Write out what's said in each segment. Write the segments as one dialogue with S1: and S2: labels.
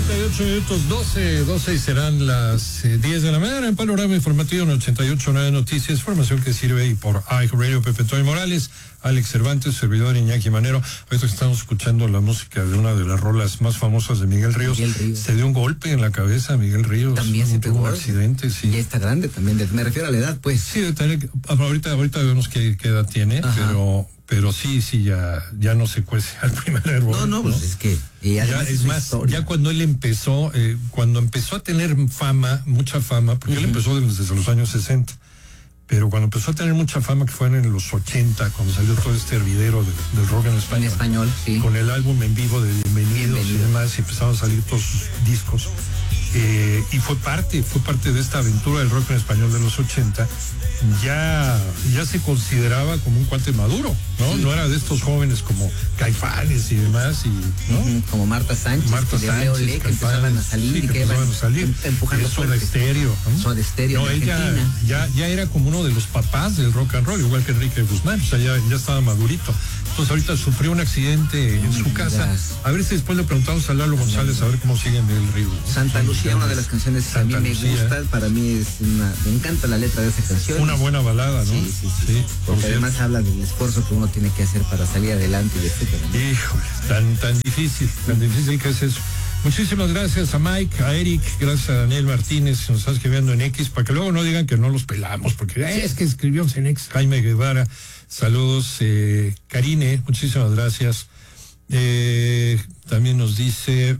S1: 48 minutos, 12 y serán las 10 de la mañana en Panorama Informativo en 88.9 Noticias, información que sirve y por iHeartRadio. Pepe Toy Morales, Alex Cervantes, servidor Iñaki Manero. Ahorita estamos escuchando la música de una de las rolas más famosas de Miguel Ríos. Se dio un golpe en la cabeza Miguel Ríos.
S2: También se tuvo
S1: un accidente, sí.
S2: Y está grande también, me refiero a la edad, pues.
S1: Sí, ahorita vemos qué edad tiene, pero sí, ya no se cuece al primer árbol.
S2: No, pues es que
S1: ya es más, historia. Ya cuando él empezó, a tener mucha fama, porque él empezó desde los años 60, pero cuando empezó a tener mucha fama, que fue en los 80, cuando salió todo este hervidero del rock en español.
S2: En español, sí.
S1: Con el álbum en vivo de Bienvenidos y demás, y empezaron a salir todos sus discos. Y fue parte de esta aventura del rock en español de los 80. Ya se consideraba como un cuate maduro, ¿no? Sí. No era de estos jóvenes como Caifanes y demás, ¿no?
S2: Como Marta Sánchez, que empezaban a salir, empujando
S1: Soda Stereo, ¿no?
S2: Soda Stereo.
S1: No, él ya era como uno de los papás del rock and roll, igual que Enrique Guzmán, o sea, ya estaba madurito. Entonces ahorita sufrió un accidente en su casa. A ver si después le preguntamos a Lalo González a ver cómo sigue Miguel Ríos, ¿no?
S2: Santa Lucía, una de las canciones que a mí me gusta, para mí me encanta la letra de esa canción.
S1: Una buena balada, ¿no?
S2: Sí. Porque además habla del esfuerzo que uno tiene que hacer para salir adelante y etcétera, ¿no?
S1: Híjole, tan difícil que es eso. Muchísimas gracias a Mike, a Eric, gracias a Daniel Martínez, que nos está escribiendo en X, para que luego no digan que no los pelamos, porque es que escribimos en X. Jaime Guevara, saludos. Karine, muchísimas gracias. También nos dice...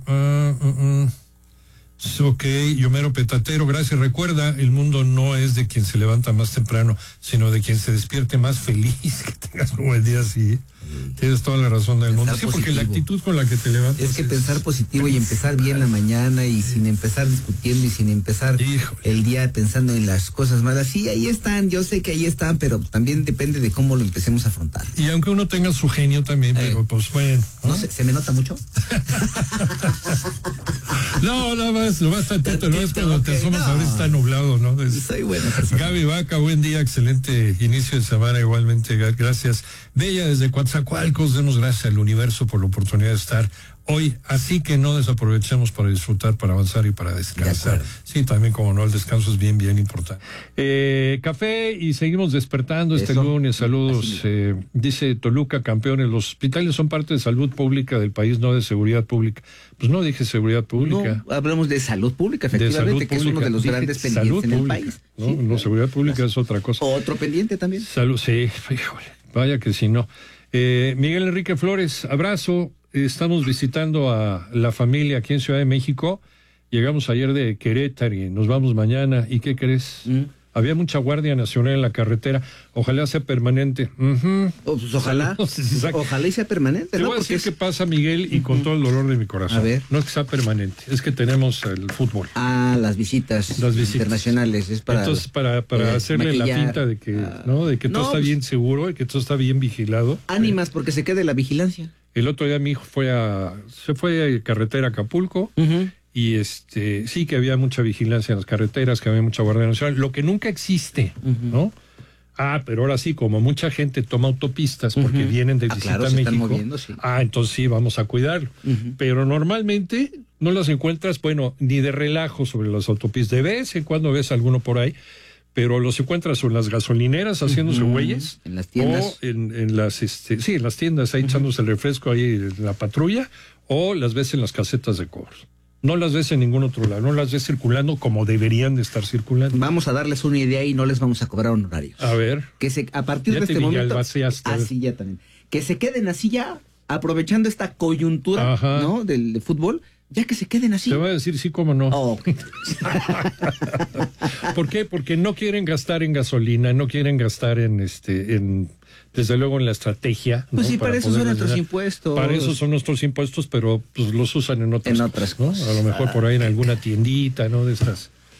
S1: Ok, Yomero Petatero, gracias. Recuerda, el mundo no es de quien se levanta más temprano, sino de quien se despierte más feliz. Que tengas un buen día, sí. Tienes toda la razón del mundo. Sí, porque la actitud con la que te levantas...
S2: Es que pensar positivo y empezar bien la mañana y sin empezar discutiendo y sin empezar el día pensando en las cosas malas. Sí, ahí están, yo sé que ahí están, pero también depende de cómo lo empecemos a afrontar.
S1: Y aunque uno tenga su genio también, pero pues bueno.
S2: ¿No? ¿Se me nota mucho?
S1: No, nada más, lo más tantito, no es cuando te asomas a ver si está nublado, ¿no?
S2: Soy buena persona.
S1: Gaby Vaca, buen día, excelente inicio de semana, igualmente, gracias. Bella desde Coatzacoalcos, demos gracias al universo por la oportunidad de estar hoy, así que no desaprovechemos para disfrutar, para avanzar y para descansar. Sí, también como no, el descanso es bien importante. Café y seguimos despertando este lunes, saludos. Dice Toluca, campeones, los hospitales son parte de salud pública del país, no de seguridad pública. Pues no dije seguridad pública.
S2: No, hablamos de salud pública, efectivamente, que es uno de los grandes pendientes en el país.
S1: No, sí, no, seguridad pública es otra cosa.
S2: Otro pendiente también.
S1: Salud, sí, híjole, vaya que si no. Miguel Enrique Flores, abrazo. Estamos visitando a la familia aquí en Ciudad de México. Llegamos ayer de Querétaro y nos vamos mañana. ¿Y qué crees? Había mucha Guardia Nacional en la carretera. Ojalá sea permanente.
S2: Pues ojalá y sea permanente.
S1: Te voy a decir qué pasa, Miguel, y con todo el dolor de mi corazón.
S2: A ver.
S1: No es que sea permanente, es que tenemos el fútbol.
S2: Las visitas internacionales. Es para,
S1: entonces, para hacerle maquillar, la pinta de que, de que todo está bien seguro y que todo está bien vigilado.
S2: Ánimas, porque se quede la vigilancia.
S1: El otro día mi hijo se fue a carretera a Acapulco. Y sí que había mucha vigilancia en las carreteras, que había mucha Guardia Nacional, lo que nunca existe, ¿no? Pero ahora sí, como mucha gente toma autopistas porque vienen de visita a México,
S2: moviendo, sí.
S1: Entonces sí, vamos a cuidarlo. Pero normalmente no las encuentras, ni de relajo sobre las autopistas. De vez en cuando ves alguno por ahí, pero los encuentras en las gasolineras haciéndose güeyes.
S2: En las tiendas.
S1: O en las tiendas, ahí echándose el refresco ahí en la patrulla, o las ves en las casetas de cobros. No las ves en ningún otro lado, no las ves circulando como deberían de estar circulando.
S2: Vamos a darles una idea y no les vamos a cobrar honorarios.
S1: A ver.
S2: A partir de este momento, así ya también. Que se queden así ya, aprovechando esta coyuntura, ¿no? Del fútbol, ya que se queden así.
S1: Te voy a decir sí, cómo no.
S2: Okay.
S1: ¿Por qué? Porque no quieren gastar en gasolina, no quieren gastar desde luego en la estrategia.
S2: Pues sí, para eso son nuestros impuestos.
S1: Para eso son nuestros impuestos, pero pues los usan en otras cosas, ¿no? A lo mejor por ahí en alguna tiendita, ¿no? De estas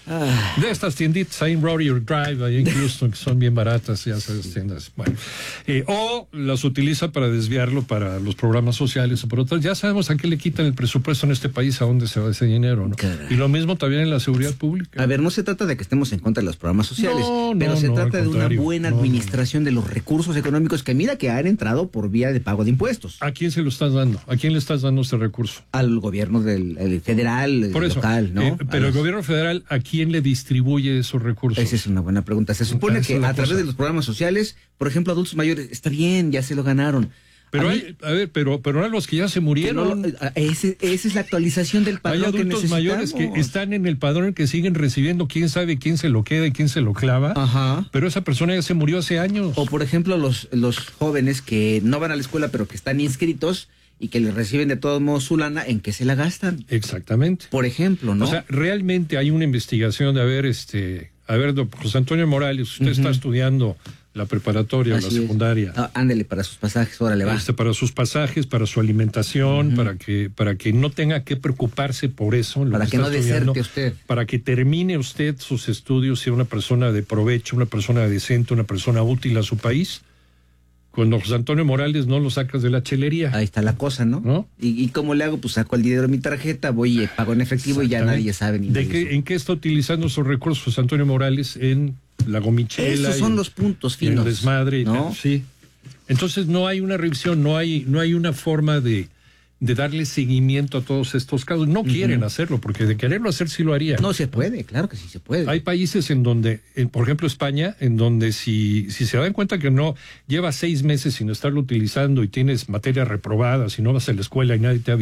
S1: De estas tienditas ahí en Rodeo Drive, ahí en Houston, que son bien baratas, ya sabes, tiendas. Bueno, o las utiliza para desviarlo para los programas sociales o por otras. Ya sabemos a qué le quitan el presupuesto en este país, a dónde se va ese dinero, ¿no? Caray. Y lo mismo también en la seguridad pública.
S2: A ver, no se trata de que estemos en contra de los programas sociales, pero se trata de una buena administración de los recursos económicos que mira que han entrado por vía de pago de impuestos.
S1: ¿A quién se lo estás dando? ¿A quién le estás dando este recurso?
S2: Al gobierno del federal,
S1: por eso,
S2: local, ¿no?
S1: Pero el gobierno federal, ¿a quién le distribuye esos recursos?
S2: Esa es una buena pregunta. Se supone que a través de los programas sociales, por ejemplo, adultos mayores, está bien, ya se lo ganaron.
S1: Pero pero no a los que ya se murieron.
S2: Esa es la actualización del padrón.
S1: Hay adultos mayores que están en el padrón que siguen recibiendo, quién sabe quién se lo queda y quién se lo clava.
S2: Ajá.
S1: Pero esa persona ya se murió hace años.
S2: O por ejemplo los jóvenes que no van a la escuela pero que están inscritos y que les reciben de todos modos su lana, ¿en qué se la gastan?
S1: Exactamente.
S2: Por ejemplo, ¿no?
S1: O sea, realmente hay una investigación de don José Antonio Morales, usted está estudiando la preparatoria o la secundaria.
S2: Ándele, para sus pasajes, órale, va.
S1: Para sus pasajes, para su alimentación, para que no tenga que preocuparse por eso.
S2: Para que no deserte usted.
S1: Para que termine usted sus estudios, sea una persona de provecho, una persona decente, una persona útil a su país. Cuando José Antonio Morales no lo sacas de la chelería.
S2: Ahí está la cosa, ¿no? ¿Y cómo le hago? Pues saco el dinero de mi tarjeta, voy y pago en efectivo y ya nadie sabe ni nada.
S1: ¿En qué está utilizando esos recursos José Antonio Morales? En la gomichela.
S2: Esos son los puntos finos.
S1: En el desmadre.
S2: ¿No?
S1: Sí. Entonces no hay una revisión, no hay una forma de darle seguimiento a todos estos casos. No quieren hacerlo, porque de quererlo hacer sí lo harían.
S2: No se puede, claro que sí se puede.
S1: Hay países en donde, por ejemplo España, en donde si se dan cuenta que no llevas 6 meses sin estarlo utilizando y tienes materias reprobadas y no vas a la escuela y nadie te ha